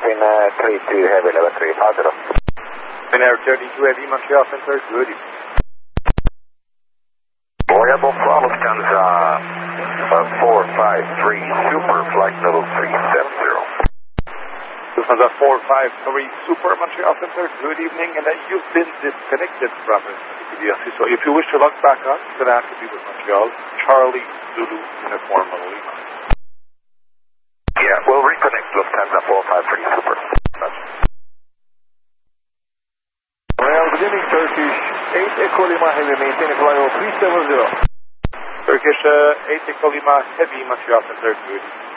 32 Heavy, level 350. Finnair 32 Heavy, Montreal Center, good evening. Voyable from Lufthansa 453 Super, flight level 370. Lufthansa 453 Super, Montreal Center, good evening, and you've been disconnected from CBSC, so if you wish to log back on, you're going to have to be with Montreal, Charlie Zulu, Uniform Lima. Yeah, we'll reconnect Lufthansa 453 Super. Royal beginning Turkish 8 Echo Lima Heavy, maintain flyover 370. Turkish 8 Echo Lima Heavy, Montreal Center, good evening.